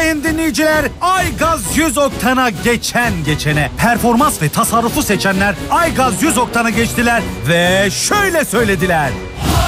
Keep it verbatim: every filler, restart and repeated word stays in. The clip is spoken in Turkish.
sayın dinleyiciler, Aygaz yüz oktana geçen geçene, performans ve tasarrufu seçenler Aygaz yüz oktanı geçtiler ve şöyle söylediler.